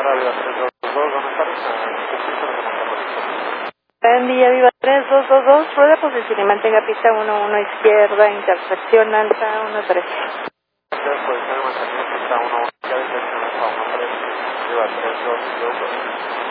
Cámara Viva 322, buenas tardes. Buen día, Viva 3222, rueda posición y mantenga pista 11 izquierda, intersección alta 13. Posición y mantenga pista 11 izquierda, intersección alta 13, Viva 3222.